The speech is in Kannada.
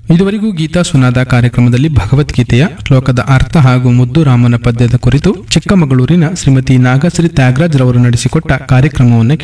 ಇದುವರೆಗೂ ಗೀತಾ ಸುನಾದ ಕಾರ್ಯಕ್ರಮದಲ್ಲಿ ಭಗವದ್ಗೀತೆಯ ಶ್ಲೋಕದ ಅರ್ಥ ಹಾಗೂ ಮುದ್ದು ರಾಮನ ಪದ್ಯದ ಕುರಿತು ಚಿಕ್ಕಮಗಳೂರಿನ ಶ್ರೀಮತಿ ನಾಗಶ್ರೀ ತ್ಯಾಗರಾಜ್ ರವರು ನಡೆಸಿಕೊಟ್ಟ ಕಾರ್ಯಕ್ರಮವನ್ನು